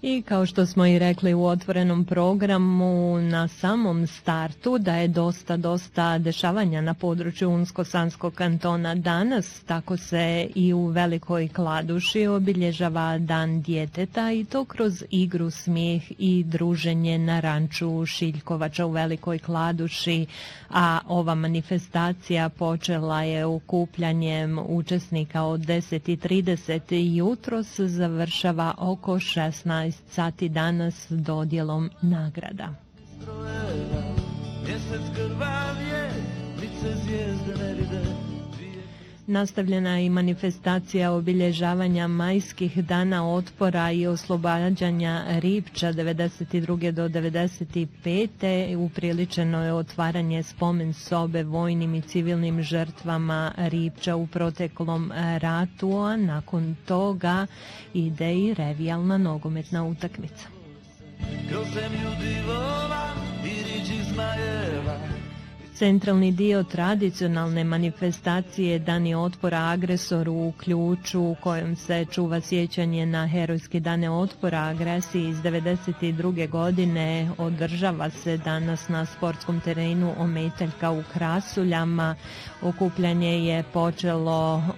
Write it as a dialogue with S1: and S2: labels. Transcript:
S1: I kao što smo i rekli u otvorenom programu na samom startu da je dosta dešavanja na području Unsko-Sanskog kantona danas, tako se i u Velikoj Kladuši obilježava Dan djeteta i to kroz igru, smijeh i druženje na ranču Šiljkovača u Velikoj Kladuši, a ova manifestacija počela je okupljanjem učesnika od 10:30 i jutros završava oko 16 sati danas dodjelom nagrada. Nastavljena je i manifestacija obilježavanja majskih dana otpora i oslobađanja Ripča 92. do 95. Upriličeno je otvaranje spomen sobe vojnim i civilnim žrtvama Ripča u proteklom ratu, a nakon toga ide i revijalna nogometna utakmica. Centralni dio tradicionalne manifestacije Dani otpora agresoru u Ključu, u kojem se čuva sjećanje na herojske dane otpora agresiji iz 92. godine, održava se danas na sportskom terenu Ometaljka u Krasuljama. Okupljanje je počelo